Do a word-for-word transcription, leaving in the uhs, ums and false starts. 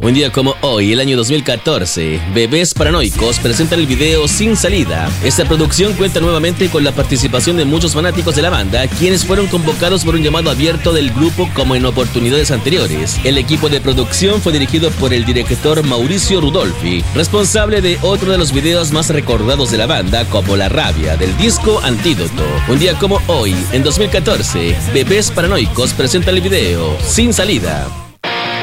Un día como hoy, el año dos mil catorce, Bebés Paranoicos presentan el video Sin Salida. Esta producción cuenta nuevamente con la participación de muchos fanáticos de la banda, quienes fueron convocados por un llamado abierto del grupo como en oportunidades anteriores. El equipo de producción fue dirigido por el director Mauricio Rudolfi, responsable de otro de los videos más recordados de la banda, como La Rabia, del disco Antídoto. Un día como hoy, en dos mil catorce, Bebés Paranoicos presenta el video Sin Salida.